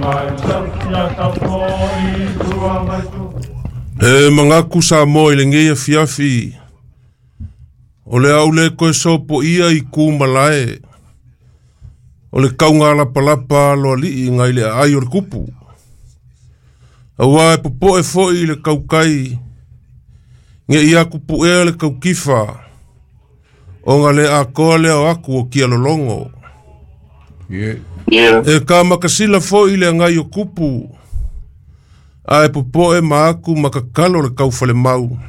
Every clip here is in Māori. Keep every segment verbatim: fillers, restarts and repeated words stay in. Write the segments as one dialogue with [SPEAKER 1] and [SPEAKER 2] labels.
[SPEAKER 1] E mangaku sa mo i le ngeia fiafi. O le au le koe sopo ia i ku malae. O le kaunga la palapa lo li i ngai le ai o le kupu. Awa e popo e fo i le kaukai. Nge ia kupu e le kaukifa. O nga le a koa le o aku o kia lolongo.
[SPEAKER 2] Yeah.
[SPEAKER 3] Yeah.
[SPEAKER 1] E ka makasila fo i le ngai o kupu. A e popo e maaku makakalo le kaufale mau.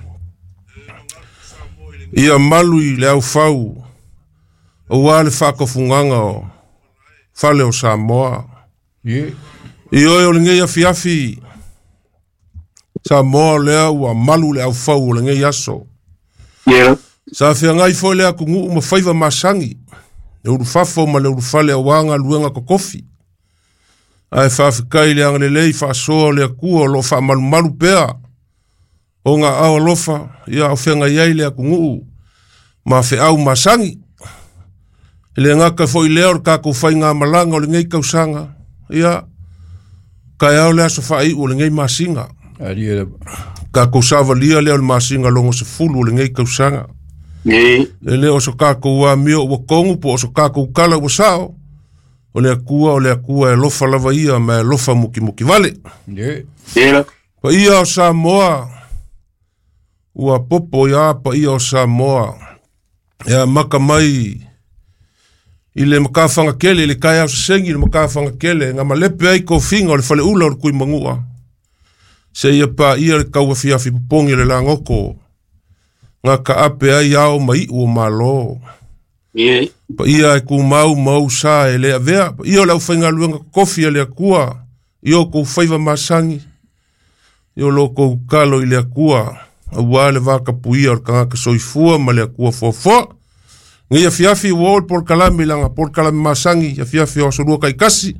[SPEAKER 1] Ia malu i le au fau. O wale whakofunganga o fale o Samoa.
[SPEAKER 2] Yeah.
[SPEAKER 1] I oe o le ngei afiafi. Samoa lea ua malu le au fau o le ngei aso.
[SPEAKER 3] Yeah.
[SPEAKER 1] Sa fia ngai fo lea kungu uma faiva masangi. Le urufafo ma le urufale a wanga luenga kokofi. Ai whaafikai le anga le lei whaasoa le akua o lo wha malu malu pea. O ngā awa lofa, ia o whenga iai le akungu. Ma whe au masangi. Le ngaka fo i leo kako whai ngā malanga o le ngei kausanga. Ia, kai au le aso whai o le ngei masinga.
[SPEAKER 2] Aria.
[SPEAKER 1] Kako sawa lia leo le masinga longo se fulu o le ngei kausanga.
[SPEAKER 3] Yeah.
[SPEAKER 1] E leo o so kako ua mio ua kongu po o so kako ukala ua sao. O le akua o le akua e lofa lava ia ma e lofa muki muki vale.
[SPEAKER 2] Yeah.
[SPEAKER 3] Yeah.
[SPEAKER 1] Pa ia o Samoa. Ua popo ia pa ia o Samoa. Ia maka mai. I le makawhanga kele, le kai au sengi le makawhanga kele. Nga malepe ai ko finga o le fale ula o le kui mangua. Se ia pa ia le kaua fiafi pupongi le langoko. Nga ka ape ai au mai ua malo.
[SPEAKER 3] Yeah.
[SPEAKER 1] Pa ia e ku mau mau sa e le avea. Pa ia o lau whainga luenga kofi e le akua. Ia o kou whaiva masangi. Ia o lo kou kalo i le akua. A wale waka puia o kanga ka soifua ma le akua fofo. Ngia fiafi wol por kalami langa por kalami masangi. Ia fiafi o sorua kai kasi.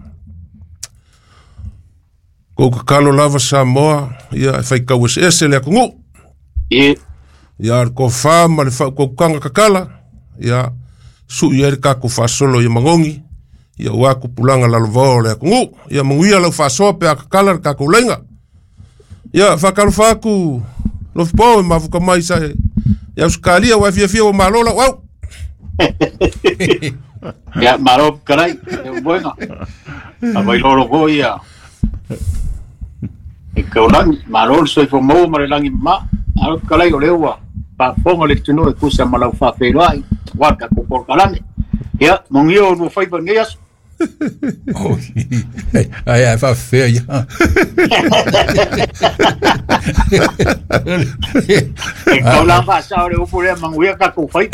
[SPEAKER 1] Kou ka kalo lava Samoa. Ia e whai kau ese ese le akungu.
[SPEAKER 3] Yeah.
[SPEAKER 1] Ia ar ko wha ma le wha kou kanga kakala. Ia su ia re kako whasolo ia mangongi. Ia waku pulanga lalovao le akungu. Ia manguia lau whasoa pe a kakala re kako lenga. Ia whakalo whaku. Lofi pō e mafuka mai sa e. Ia uskalia wa fia fia o malola. Wau!
[SPEAKER 3] Ya, maro caray, es bueno. A bailar lo voy a. E que orang maro soy formado marelangi ma. A caray lo lewa. Pa pongo le tuno de cosa malau fa pero ai. Guarda ko por calame. Ya, mongio no fai bangueas.
[SPEAKER 2] Oh, ai ai fa feia ya.
[SPEAKER 3] E ko la fa sa o pure manguia ka ko fai.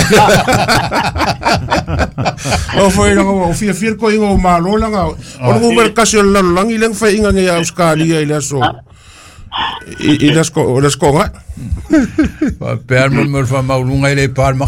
[SPEAKER 1] O foi no o fia fia ko ingo malo langa. O no mer kasio la langi leng fa inga ngai Australia ile so. I las ko las ko nga.
[SPEAKER 2] Pa per mo mo fa maulunga ile palma.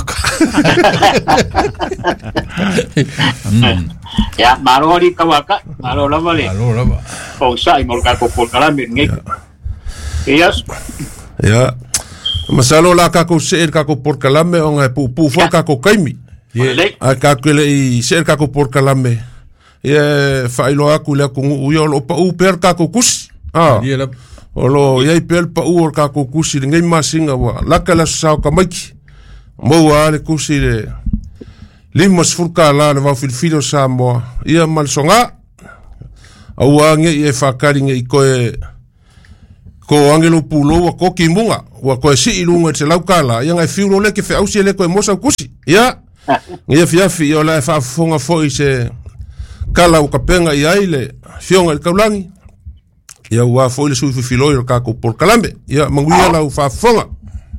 [SPEAKER 3] Ya, maro ri kawaka, maro la vale.
[SPEAKER 2] Alo la.
[SPEAKER 3] O sa i morka ko por calame ngai. Ellas.
[SPEAKER 1] Ya. Masalo la ka ko se ka ko por kalame o nga pu pu fo ka ko kaimi. A ka ko le i se ka ko por kalame. Ye fa ilo aku le ko u lo pa u per ka ko kus. Ah. Olo ye per pa u ka ko kusi ngai masinga wa. La ka la sa ka maki. Mo wa le kusi le. Limos furka la le va filfilo Samoa. Ia malsonga. Au ange e whakari nge i koe ko angelo pulo wa ko kimunga wa ko si ilunga te laukala ia ngai fiuro le ke fe ausi le ko mosa kusi ia ngia fiafi o la fa fonga foi se kala o kapenga ia ile fionga el kaulangi ia wa foi le su filo o ka ko por kalambe ia manguia la fa fonga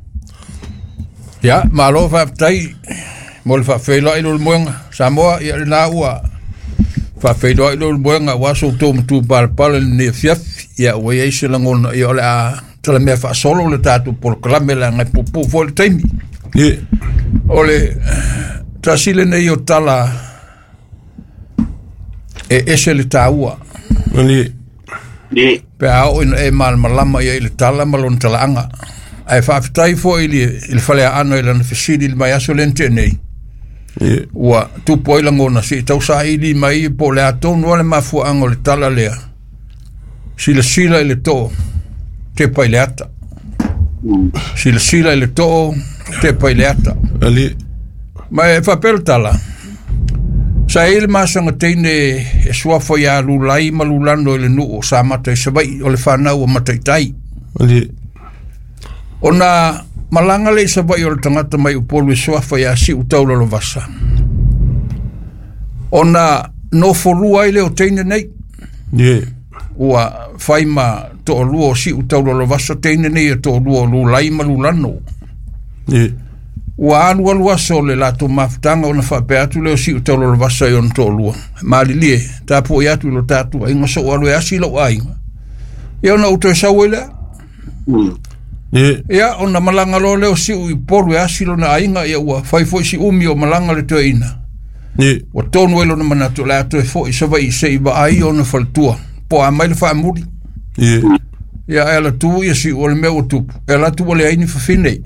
[SPEAKER 2] Ya, malo fa tai mol fa felo ilo moenga Samoa ia na ua fa felo ilo moenga wa so to tu par par ne fiaf ia wa ia se langon ia la tala me fa solo le tatu por clamela ngai pupu vol time
[SPEAKER 1] ye
[SPEAKER 2] ole trasile ne yo tala e ese le taua
[SPEAKER 1] ni
[SPEAKER 3] Ni.
[SPEAKER 2] pe au e mal malama ia le tala malon talanga ai fa tai fo ili il fale ano ile na fisidi il mai aso lente nei wa tu poi la ngona si tau sa ili mai po le ato no le mafu ango le tala lea sila sila ile to te pai le ata sila sila ile to te pai le ata
[SPEAKER 1] ali
[SPEAKER 2] mai fa peltala sa il masanga teine e suafa ya lulai malulano ile nu sa mata se vai o le fana o mata tai
[SPEAKER 1] ali
[SPEAKER 2] ona malanga le sa vai o tangata mai upolu suafa ya si utaulo lo vasa ona no folua ile o teine nei
[SPEAKER 1] ye
[SPEAKER 2] ua faima to luo si utaulo lo vasa teine nei to luo lulai malulano
[SPEAKER 1] ye
[SPEAKER 2] ua alu alu aso le lato mafutanga ona whape atu leo si utaulo lo vasa yon to lua maali lie tapu i atu lo tatu a inga so alu e asi lo a inga ia ona uto e sawele ia ona malanga lo leo si ui poru e asi lo na a inga ia ua whaifoi si umi o malanga le tue ina ua tonu elo na manatu le atu e fo i sawa i se iba ai ona faltua po a maile wha amuri ia e la tu ia si o le mea o tupu e la tu o le aini whawhinei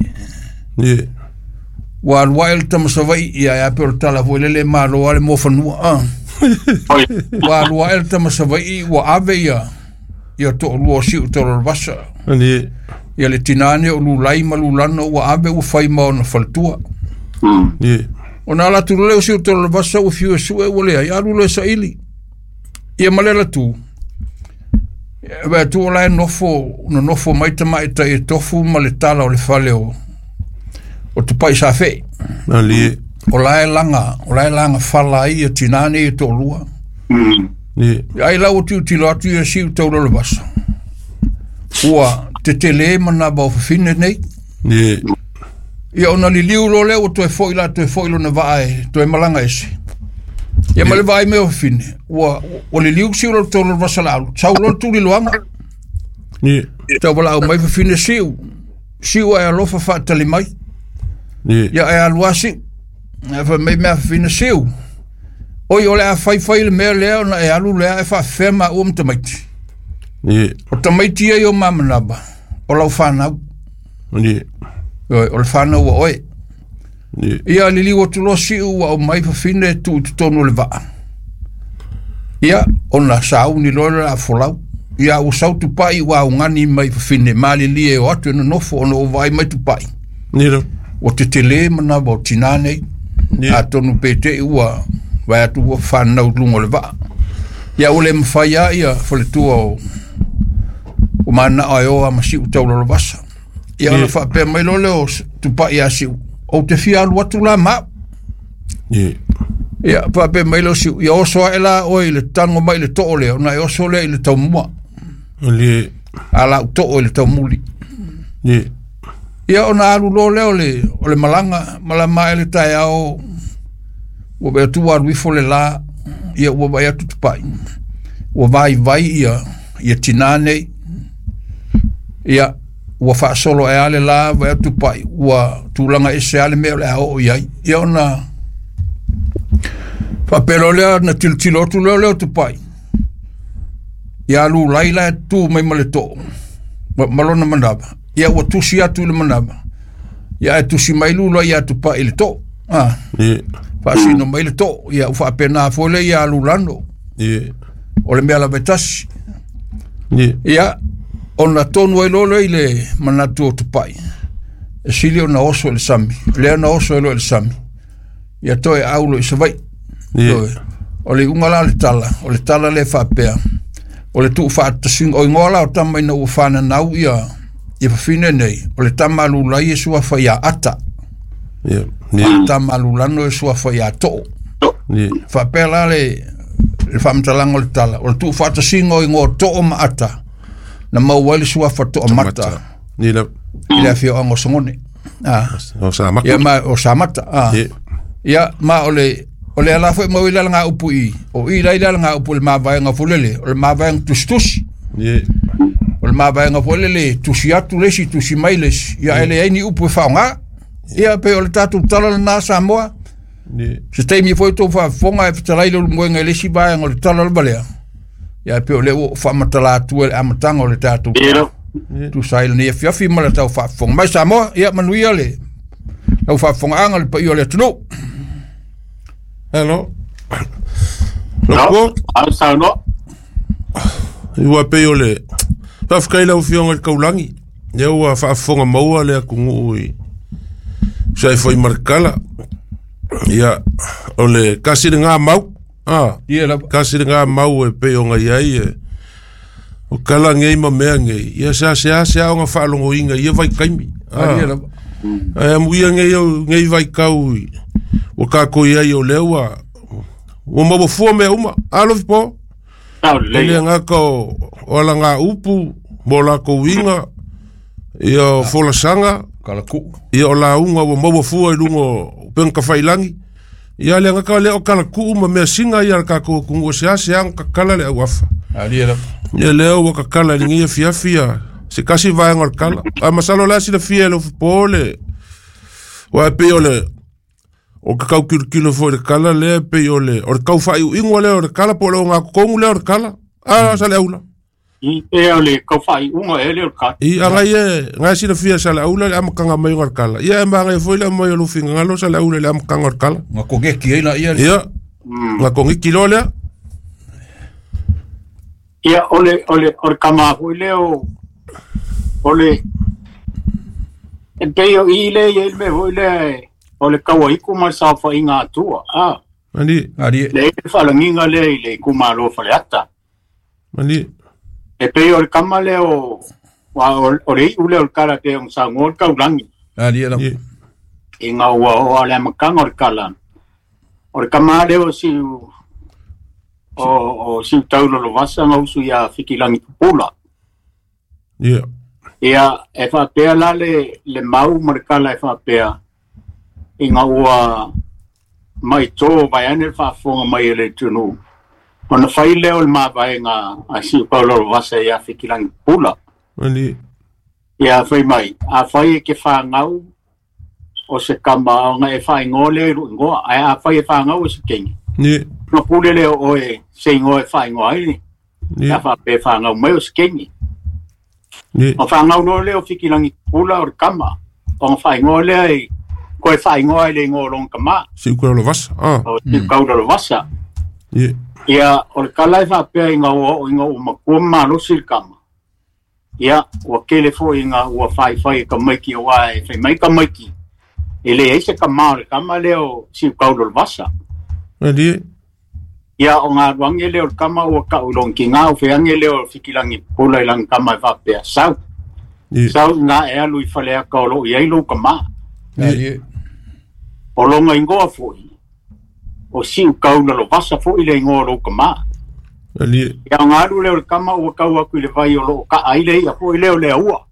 [SPEAKER 2] wa alwail tamasavai ia ya per tala vo lele malo ale mo fanua ah wa alwail tamasavai wa ave ia ia to lo si to lo basa
[SPEAKER 1] ani
[SPEAKER 2] ia le tinane o lu lai malulano wa ave u fai ma na faltua
[SPEAKER 1] ye
[SPEAKER 2] ona la tu le si to lo basa u fiu su e wole ia lu le saili ia malela tu va tu la no fo no no fo mai tama ita e tofu maletala o le fale o o tu pai sa fe
[SPEAKER 1] ali
[SPEAKER 2] o lai langa o lai langa fala i e tinane e to lua
[SPEAKER 1] ye
[SPEAKER 2] ai la o tu ti lo atu e si to lo basa ua te tele mana ba fine nei
[SPEAKER 1] ye
[SPEAKER 2] ia ona li liu lo le o to e foi la to e foi lo na vai to e malanga ese ia male vai me o fine ua o li liu si lo to lo basa la sau lo tu li loanga
[SPEAKER 1] ye
[SPEAKER 2] to bala o mai fine siu siu ai lo fa fa tali mai ia e aluasi e fa me me fina siu oi ole a fai fai le me leo na e alu lea e fa fema o mtamaiti o tamaiti e o mamanaba o lau whanau o le whanau o oe ia lili o tulo siu o mai fa fina tu tu tonu le vaa ia ona sau ni lole a folau ia o sau tu pai wa ngani mai fa fina mali li e o atu no nofo ono o vai mai tu pai
[SPEAKER 1] niro
[SPEAKER 2] o te tele mana ba tinane a tonu pete ua vai atu o whanau lungo le vaa ia ole mwhaia ia fole tua o o mana ai o a masi utaulo lo vasa ia ole whape mai lole o tupa ia si o te fia alu atu la ma ia whape mai lo si ia oso a ela o i le tango mai le to'o leo na i oso le i le tau mua ala uto'o i le tau muli ia ona alu lo leo le o le malanga malama ele tai ao o be tu ar wi fole la ia o vai atu pai o vai vai ia ia tinane ia o fa solo e ale la vai atu pai o tu langa ese ale me le ao ia ia ona fa pero le na til tilo tu le le tu pai ia lu laila tu mai male to malona mandaba ia o tusi atu le manaba ia e tusi mai lulo ia tu pa ile to ah fa sino mai le to ia u fa pena fo le ia lulano o le mela betas ia ona tonu elo le ile manatu tu pai e silio na oso le sami le na oso elo le sami ia to e aulo i savai o le ungala le tala o le tala le fa pea o le tu fa tasing o ngola o tamai na u fa na nau ia ia fine nei o le tamalu lai e sua fa ia ata
[SPEAKER 1] ia
[SPEAKER 2] ni tamalu lano e sua fa ia to
[SPEAKER 1] ni
[SPEAKER 2] fa pela le le famtalango le tala o tu fa ta singo ngo to o mata na mau wale sua fa to o mata
[SPEAKER 1] ni la
[SPEAKER 2] ile fio ango songone ah
[SPEAKER 1] o sa mata
[SPEAKER 2] ia ma o sa mata ah ia ma ole ole ala foi mo ile nga upu i o ile ile nga upu le ma va nga fulele o le ma va tustus
[SPEAKER 1] ni
[SPEAKER 2] o le ma va nga fulele tusi atu le si tusi mailes ia ele ai ni upu fa nga ia pe o le tatu tala na Samoa
[SPEAKER 1] ni
[SPEAKER 2] se te mi foi to fa fonga e tala ile mo nga le si ba nga le tala le balea ia pe o le o fa matala tu e amatanga o le tatu tu sai ni fia fi mala tau fa fonga mai Samoa ia manuia le au fa fonga anga le pa i le tunu
[SPEAKER 3] hello no I'm sorry no
[SPEAKER 1] Ua pe o le whafkaila o fionga le kaulangi. Ia ua whaafonga maua le akungu i sai foi markala. Ia o le kasiri ngā mau. Ah, kasiri ngā mau e pe o ngai ai e. O kala ngei ma mea ngei. Ia sa sea sea o ngā whaalongo inga. Ia vai kaimi. Ah, ai amuia ngei o ngei vai kau i. O kako ia i o leua. O mawa fua mea uma. Alofi po. Ele ngaka o ala ngā upu. Mo la ko winga. Ia o fola sanga.
[SPEAKER 2] Kalaku.
[SPEAKER 1] Ia o la unga o mawa fua i lungo penka whailangi. Ia le ngaka le o kalaku ma mea singa ia kako kungo sea sea kakala le awafa.
[SPEAKER 2] Alia.
[SPEAKER 1] Ia leo o kakala li ngia fia fia. Se kasi vai ngar kala. A masalo la si le fia lo fupole. Wa pe ole. O kakau kilo fo le kala le pe ole. O kau fai ingo le o kala po lo nga kongu le o kala. Ah sa le aula.
[SPEAKER 3] I e ole kau fai ungo e le o kala.
[SPEAKER 1] I anga ye nga si le fia sa le aula le amakanga mai ngar kala. Ia ma nga foi le mai lo finga ngalo sa le aula le amakanga ngar kala.
[SPEAKER 2] Nga kongeki ai la ia.
[SPEAKER 1] Ia. Nga kongeki lo le.
[SPEAKER 3] Ia ole ole or kama foi le o ole e peo ile ye me foi le ole kawa iku ma sa fa inga tua ah
[SPEAKER 1] ani
[SPEAKER 2] ari
[SPEAKER 3] le fa la nginga le le kuma lo fa ata
[SPEAKER 1] ani
[SPEAKER 3] e peo or kama le o wa ore ule or kala te un sa ngor ka ulangi
[SPEAKER 2] ari era
[SPEAKER 3] inga wa o ale makanga or kala or kama le o si o o si taulo lo vasa nga usu ya fikilangi pula
[SPEAKER 1] ia
[SPEAKER 3] ia e fa pea la le le mau markala e fa pea inga ua mai to vai ane fa fonga mai le tunu ona fai leo le ma vai nga a si paulo lo vasa ya fikilangi pula
[SPEAKER 1] ani
[SPEAKER 3] ia fai mai a fai ke fa ngau o se kama nga e fai ngole ngo a fai e fa ngau o se kengi
[SPEAKER 1] ni
[SPEAKER 3] no pule le o e se ngo e fai ngo ai ni a fa pe fa ngau mai o se kengi
[SPEAKER 1] ni
[SPEAKER 3] o fa ngau no le o fikilangi pula o kama o fai ngo le ai ko e fai ngo ai le ngo long kama
[SPEAKER 1] si ko lo vasa ah
[SPEAKER 3] o si ko lo vasa
[SPEAKER 1] ia
[SPEAKER 3] ia o kala fa pe nga o ngo ma ko ma lo sil kama ia o kele fo inga o fai fai ka mai ki o ai fai mai ka mai ki ele e se kama o kama le o si ko lo vasa
[SPEAKER 1] ani
[SPEAKER 3] ia o ngā wange leo kama o ka ulong ki ngā o whiange leo fikilangi pula ilang kama i whapea sau. Sau ngā e alu i whalea ka olo i eilu kama. O longa ingoa fui. O siu kauna lo vasa fui le ingoa lo kama. Ia o ngā alu leo kama o kau aku i le vai o lo ka aile ia fui leo lea ua.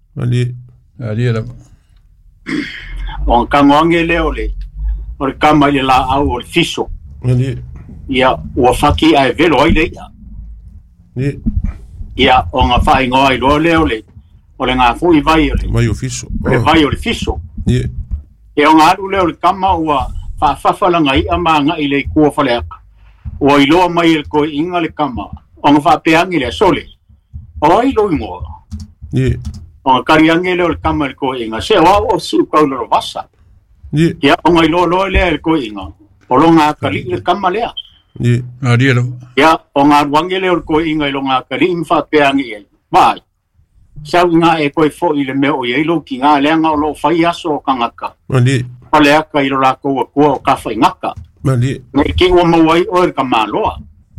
[SPEAKER 3] O kangoange leo le o le kama i le la au o le fiso. Ia ua whaki ai velo ai le ia. Ia o ngā whai ngoa i loa leo le o le ngā fui vai o le
[SPEAKER 1] vai o fiso.
[SPEAKER 3] O le vai o le fiso. Ia o ngā alu leo le kama ua whawhawhalanga i ama nga i le kua whaleaka. Ua i loa mai le koe inga le kama o ngā whapeangi le sole. O ai lo ingoa. O ngā kariangi leo le kama le koe inga. Se o o siu kauna ro vasa. Ia o ngā i loa loa lea le koe inga. O lo ngā kali le kama lea. Ia o ngā ruange leo le koe inga i lo ngā kali in whapeangi ai. Vai. Sau ngā e koe fo i le mea o ielo ki ngā leanga o lo whai aso o kangaka. Pale aka i lo rako ua kua o ka whai ngaka. Ngai ki ua mawai o e ka māloa.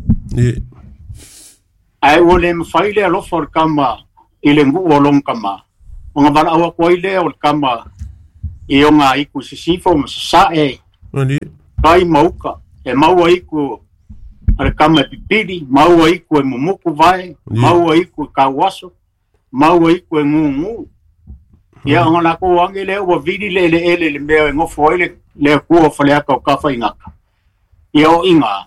[SPEAKER 3] Ai o le mwhai lea lofa o le kama i le ngu o long kama. O ngā wala awa koi lea o le kama i o ngā iku sisifo ma sa e. Kai mauka. E maua iku ale kama e pipiri. Maua iku e mumuku vai. Maua iku e kawaso. Maua iku e ngu ngu. Ia o ngā ko wange lea ua vidi le le ele le mea e ngofo ele lea kua whaleaka o kawhai ngaka. Ia o inga.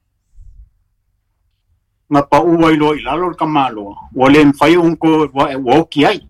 [SPEAKER 3] Ngā pa ua ilo i lalo ka māloa. Ua le mwhai unko wa e woki ai.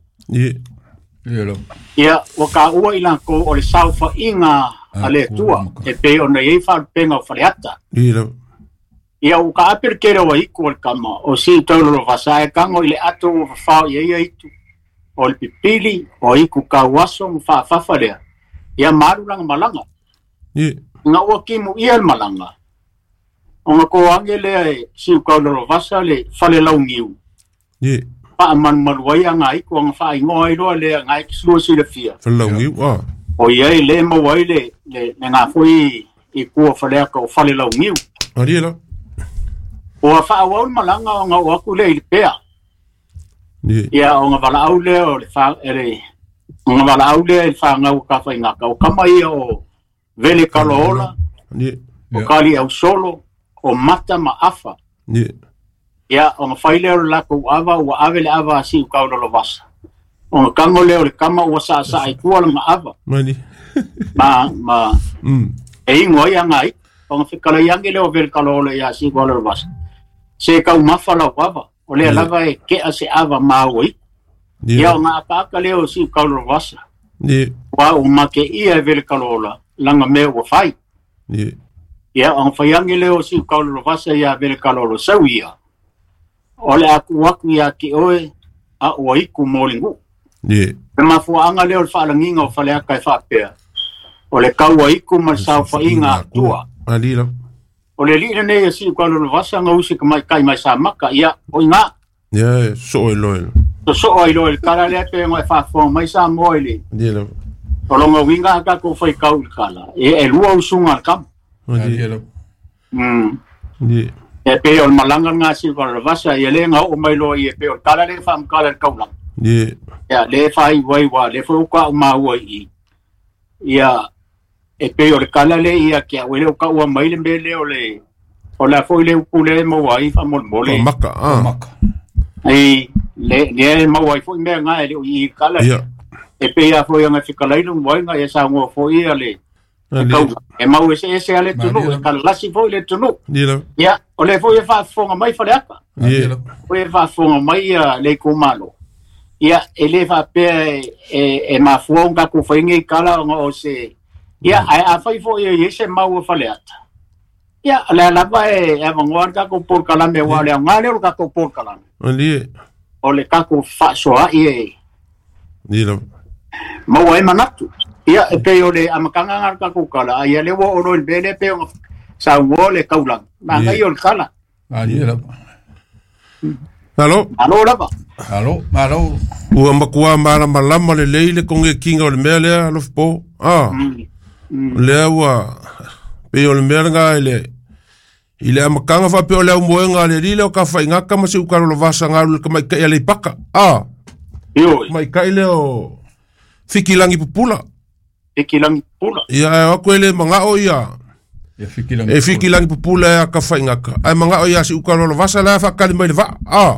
[SPEAKER 3] Ia o ka ua ila ko o le saufa inga a le tua. E pe o na ei wharu penga o whaleata. Ia o ka apir kere wa iku o le kama. O si tauroro wasae kango i le ato o whao i eia itu. O le pipili o iku ka waso mwha whawharea. Ia maruranga malanga. Ngā ua kimu ia malanga. O ngā ko ange lea e siu kaularo vasa le whale lau ngiu.
[SPEAKER 1] Ye.
[SPEAKER 3] Pa man man wai ngai ko ang fa ngoi lo le ngai slu si le fia.
[SPEAKER 1] Falo ngi wa.
[SPEAKER 3] O ye le mo wai le le nga foi I ko fa le ko fa le lo ngi.
[SPEAKER 1] Ari la.
[SPEAKER 3] O fa wa malanga nga wa ku le pe.
[SPEAKER 1] Ye.
[SPEAKER 3] Ya o nga bala au le o le fa ere. Nga bala au le fa nga ka fa nga ka o kamai o vele kalola.
[SPEAKER 1] Ye.
[SPEAKER 3] O kali au solo o mata ma afa.
[SPEAKER 1] Ye.
[SPEAKER 3] Ya o nga faile o la ko ava o ave le ava si o ka lo vasa. O nga kango le o le kama o sa sa ai ku ma ava.
[SPEAKER 1] Mani.
[SPEAKER 3] Ma ma.
[SPEAKER 1] Mm.
[SPEAKER 3] E ngoi ngai o nga fikala yangi le o vele kalola ya si ko lo vasa. Se ka ma fa la ava. O le lava e ke ase ava ma oi. Ya o nga ka ka le o si ka lo vasa.
[SPEAKER 1] Ye.
[SPEAKER 3] Wa o ma ke ia vele kalola langa me o fai.
[SPEAKER 1] Ye.
[SPEAKER 3] Ya ang fayangi leo si kaulo vasa ya vele kalolo sawia. Ole aku waku ya ki oe a oiku molingu.
[SPEAKER 1] Ye.
[SPEAKER 3] Pema fuanga leo whaalanginga o whalea kai whapea. Ole kau oiku marsau whainga tua.
[SPEAKER 1] Alila.
[SPEAKER 3] Ole li ne si kaulo vasa nga usi ka mai kai mai sa maka ya o nga.
[SPEAKER 1] Ya so loel.
[SPEAKER 3] So so loel kara le pe ngai fa fo mai sa moili.
[SPEAKER 1] Dilo.
[SPEAKER 3] Olonga winga ka ko fai kau kala. E e lua usunga kam. Mm.
[SPEAKER 1] Ye.
[SPEAKER 3] E pe o malanga nga si va vasa ye le nga o mai lo ye pe o kala le fam kala kaula.
[SPEAKER 1] Ye.
[SPEAKER 3] Ya le fai wai wa le fo ka ma wa I. Ya e pe o kala le ia ke o le ka o mai le le o le o la fo le ku le mo wa I fa mo mo le.
[SPEAKER 1] Maka ah.
[SPEAKER 2] Maka.
[SPEAKER 3] Ai le le mo wa fo me nga le I kala.
[SPEAKER 1] Ya.
[SPEAKER 3] E pe ya fo nga fikala lu mo nga ya sa ngo fo ia le. E mau ese ese ale tunu e kalasi foi le tunu.
[SPEAKER 1] Dilo.
[SPEAKER 3] Ya, o le foi fa fonga mai fa leaka.
[SPEAKER 1] Ye.
[SPEAKER 3] Foi fa fonga mai le kumalo. Ya, ele fa pe e e ma fonga ku fainge kala o se. Ya, ai a fai foi e ese mau fa leata. Ya, la la va e e ngor ka ko por kala me wa le ngale o ka ko por kala.
[SPEAKER 1] Ali.
[SPEAKER 3] O le ka ko fa so a e.
[SPEAKER 1] Dilo.
[SPEAKER 3] Mau e manatu. Ia e pe o le amakanga ngar ka kukala ia le wo oro el bele pe o sa wo le kaulang ma ngai o kala
[SPEAKER 2] ali la
[SPEAKER 1] Halo
[SPEAKER 3] alo la ba
[SPEAKER 2] halo halo
[SPEAKER 1] ua makua mara malama le leile konge kinga o le mea lea alof po ah lea ua pe o le mea nga ele ile amakanga fa pe o lea umuenga le lile o ka whaingaka ma se ukaro lo vasa ngaru le ka mai kai ale ipaka ah mai kai le o fikilangi pupula
[SPEAKER 3] e kilangi pula.
[SPEAKER 1] Ia ako ele mga o ia.
[SPEAKER 2] E fiki langi.
[SPEAKER 1] E fiki langi pupula ya ka whaingaka. Ai mga o ia si ukarolo vasa la whakali mai le va. Ah.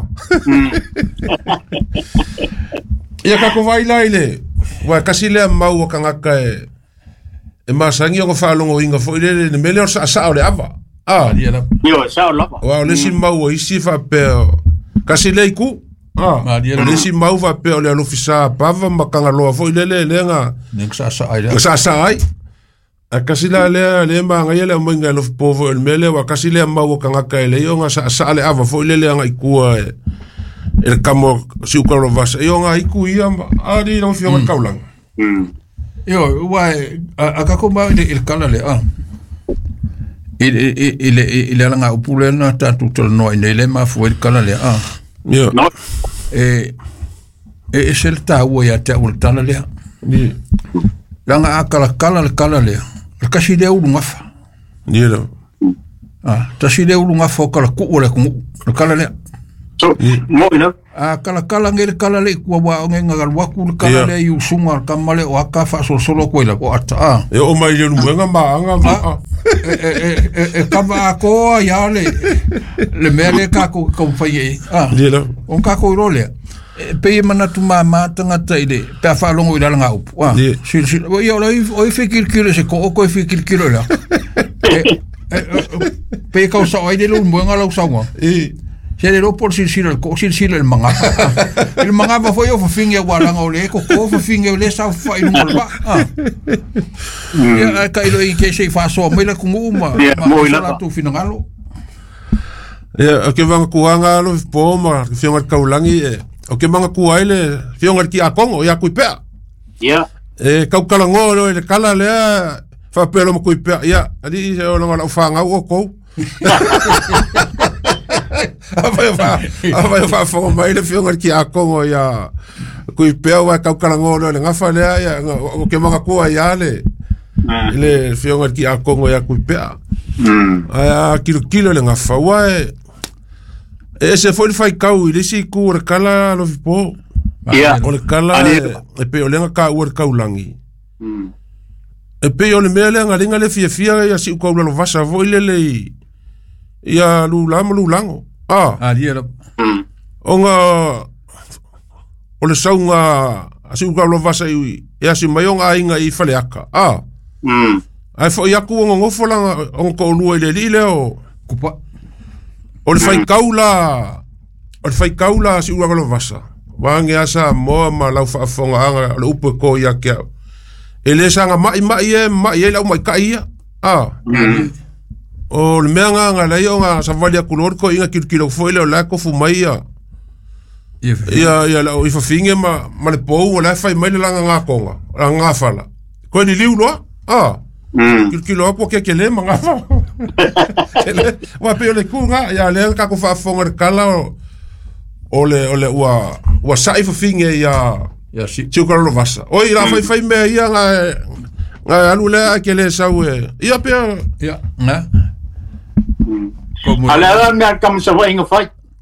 [SPEAKER 1] Ia ka ko vai lai le. Wa kasi le mau o ka ngaka e. E masangi o ka whalongo inga fo ile le mele o sa sa o le ava. Ah.
[SPEAKER 3] Io sa o lava.
[SPEAKER 1] Wa o le si mau o isi fa pe. Kasi le iku. Ah, le si mau va pe o le alofisa pava makanga loa fo ile le le nga
[SPEAKER 2] ning sa sa ai
[SPEAKER 1] sa sa ai a kasi la le le ma nga ile mo nga lof povo el mele wa kasi le mau ka nga ka le yo nga sa sa le ava fo ile le nga ikua el kamo si ukaro vas yo nga iku ia ari no fio nga kaulang
[SPEAKER 3] mm
[SPEAKER 2] yo wa a ka ko ma il kala le ah il il il la nga upule na ta tutto no ile ma fo il kala le ah
[SPEAKER 1] Yeah.
[SPEAKER 3] No.
[SPEAKER 2] E e sel ta wo ya te ul tana le.
[SPEAKER 1] Ni.
[SPEAKER 2] Langa akala kala le kala le. Ka si de ulu ngafa.
[SPEAKER 1] Ni lo.
[SPEAKER 2] Ah, ta si de ulu ngafa kala ku ole ku kala le.
[SPEAKER 3] So, mo ina.
[SPEAKER 2] Ah, kala kala ngel kala le ku wa ngenga gal wa ku kala le yu sunga kamale o aka fa so solo ko ila ko ata. Ah.
[SPEAKER 1] E o mai le mwenga ma anga ma.
[SPEAKER 2] E e e kava ko ya le le mele ka ko ko fai ah
[SPEAKER 1] Dilo
[SPEAKER 2] on ka ko role pe mana tu mama tanga taile pe fa longo ila nga up ah sil sil yo lo o fikir kilo se ko ko fikir kilo la pe ka so ai de lu mwenga lo sa ngo
[SPEAKER 1] e
[SPEAKER 2] se le por sil sil ko sil sil el manga el manga va foi o finge wala nga ole ko ko finge le sa fa i mo ba ah ya ka ilo i ke se fa so mo la ku uma
[SPEAKER 3] mo ila
[SPEAKER 2] tu finangalo
[SPEAKER 1] ya ke vanga kuanga lo po ma ke fianga kaulangi e o ke manga kuaile fianga ki akongo ya kuipea
[SPEAKER 3] ya
[SPEAKER 1] e kaukalango lo le kala le fa pelo mo kuipea ya ali se o nga fa nga o ko Ava fa, ava fa fo mai le fionga ki a Kongo ya. Kui pea wa kau kalangono le ngafa le ya o ke manga kua ya le. Le fionga ki a Kongo ya kui pea. Aya kilo kilo le ngafa wa e. E se foi fai kau i le si ku re kala lo vipo.
[SPEAKER 3] Ia.
[SPEAKER 1] O le kala e pe o lenga ka ua kaulangi. E pe o le mea le ngaringa le fia fia ya si ukau lo vasa vo ile le ia lu lamo lu lango. Ah.
[SPEAKER 2] Ah, dia.
[SPEAKER 1] Onga o le saunga si ukau lo vasa i e asi mai onga inga i fale aka. Ah.
[SPEAKER 3] Mm.
[SPEAKER 1] Ai fo yaku onga ngofo langa onga ko lua ile lile o
[SPEAKER 2] kupa.
[SPEAKER 1] O le fai kaula, o le fai kaula si ua kalo vasa. Wange asa moa ma lau whaafonga anga le upo ko ia kia. E le sanga mai mai e mai e lau mai ka ia. Ah. O le mea nga nga lei o nga savali a kulor ko inga kirkiro foile o lako fumai ia. Ia ia lau i fafinge ma ma le pou o le fai mai le langa ngā konga. La ngā fala. Koe ni liu loa? Ah. Kirkiro ako ke ke le ma ngā fala. Wa pe le kunga ya le ka ko fa fonga kala o le o le wa wa sai fa finge ya
[SPEAKER 2] ya si
[SPEAKER 1] tu ko lo vasa o ira fa fa me ya nga nga alu le ke le sa we ya pe
[SPEAKER 2] ya na
[SPEAKER 3] como ala me kam sa wa inga fa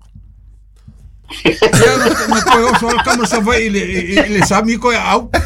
[SPEAKER 2] ya me ko so kam sa wa ile ile sami ko ya au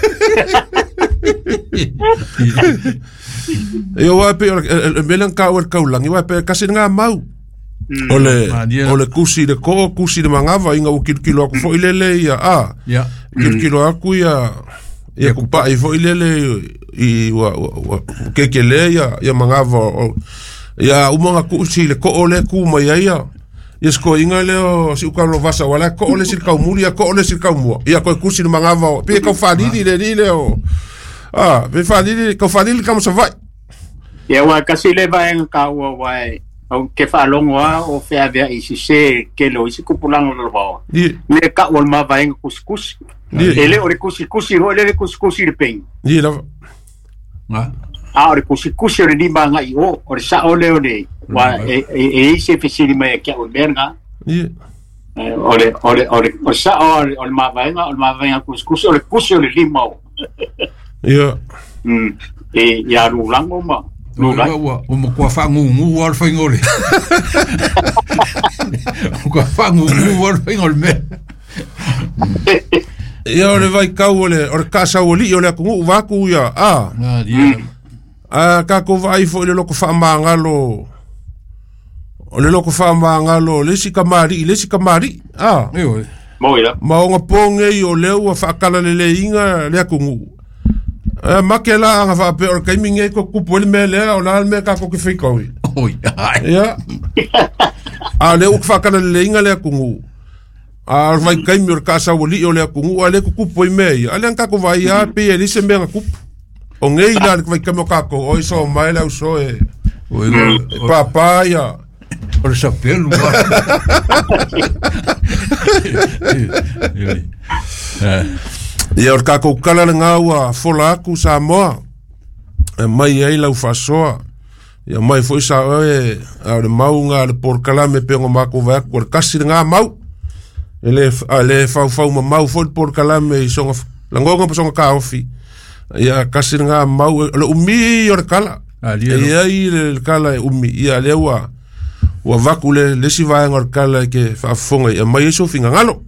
[SPEAKER 1] yo wa pe el melan ka o kaulang wa pe kasi nga mau ole ole kusi de ko kusi de mangava inga o kilo ko fo ilele ya a
[SPEAKER 2] ya
[SPEAKER 1] kilo aku ya ya ku pa i fo ilele i wa ke ke le ya ya mangava ya umanga kusi le ko ole ku mai ya yes ko inga le o si ka lo vasa wala ko ole sir ka muri ya ko ole sir ka mu ya ko kusi de mangava pe ka fa di le di le o ah pe fa di ko fa di kam sa vai
[SPEAKER 3] ya wa kasi le va en ka wa wa o ke fa longo o fe avea i si se ke lo isi kupulang lo ba le ka wal ma va en kuskus ele o le kuskus ro le kuskus le pen
[SPEAKER 1] ni la
[SPEAKER 2] ma
[SPEAKER 3] a o le kuskus le ni ba nga i o o sa o le o le wa e e se fe si me ke o berga
[SPEAKER 1] ni
[SPEAKER 3] o le o le o le o sa o le ma va en o ma va en kuskus o le kuskus le limo
[SPEAKER 1] ya
[SPEAKER 3] mm e ya ru lango ma
[SPEAKER 2] no la wa o mo ko fa ngu ngu wa fa ngole ko fa ngu ngu wa fa ngole me
[SPEAKER 1] ya le vai ka ole or casa oli ole ku va ku ya ah
[SPEAKER 2] ah dia
[SPEAKER 1] ah ka ko vai fo le loko fa mangalo o le loko fa mangalo le si kamari le si kamari ah
[SPEAKER 2] yo
[SPEAKER 3] moira
[SPEAKER 1] ma o ponge i o le wa fa kala le le inga le ku Eh, makela nga fa pe or kaiminge ko kupo le mele o la me ka ko ke fi ko
[SPEAKER 2] oi
[SPEAKER 1] ya a le u fa kana le inga le kungu a vai kaimi or casa o li o le kungu ale ko kupo i me ale ka ko vai a pe ele se me nga kupo o ngei la ko vai kamo ka ko o so mai la so e
[SPEAKER 2] oi
[SPEAKER 1] papa ya
[SPEAKER 2] or sa pelo eh
[SPEAKER 1] ia or kako kala nga ua fola aku sa moa e mai ai lau fasoa ia mai foi sa e a le mau nga le por kala me pengo mako va ko kasi nga mau ele ale fa fa uma mau foi por kala me songa langonga songa ka ofi ia kasi nga mau le umi or kala ia i le kala umi ia le wa wa vakule le si va ngor kala ke fa fonga ia mai so finga ngalo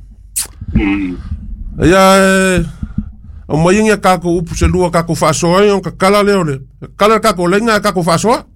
[SPEAKER 1] ia o mai nga ka ko upu se lua ka ko fa so ai on ka kala le ole kala ka ko lenga ka ko fa so